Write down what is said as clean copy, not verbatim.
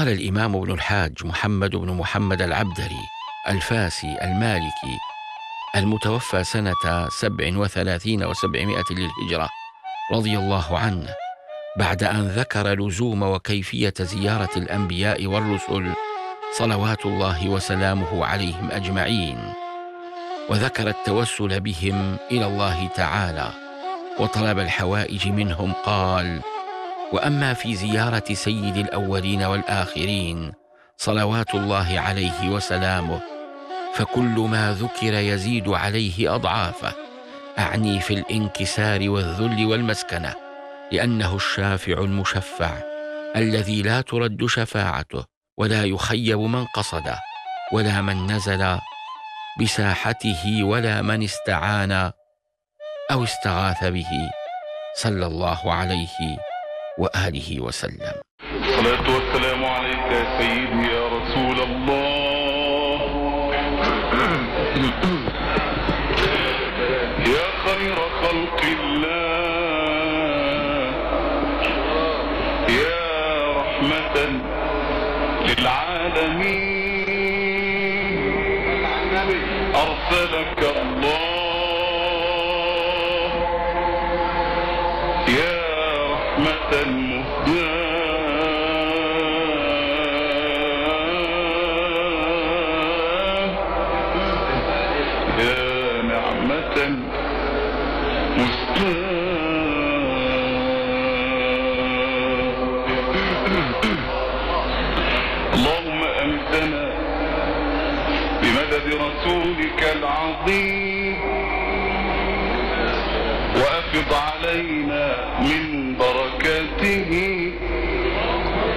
قال الإمام ابن الحاج محمد بن محمد العبدري الفاسي المالكي المتوفى سنة 37 و700 للهجرة رضي الله عنه، بعد أن ذكر لزوم وكيفية زيارة الأنبياء والرسل صلوات الله وسلامه عليهم أجمعين، وذكر التوسل بهم إلى الله تعالى وطلب الحوائج منهم، قال: وأما في زيارة سيد الأولين والآخرين صلوات الله عليه وسلامه فكل ما ذكر يزيد عليه أضعافه، أعني في الانكسار والذل والمسكنة، لأنه الشافع المشفع الذي لا ترد شفاعته ولا يخيب من قصده ولا من نزل بساحته ولا من استعان أو استغاث به، صلى الله عليه وآله وسلم. الصلاة والسلام عليك يا سيدي يا رسول الله، يا خير خلق الله، يا رحمة للعالمين، أرسلك الله يا رحمة المهداة، يا نعمة مستاة. اللهم أمتنا بمدد رسولك العظيم، وأفض علينا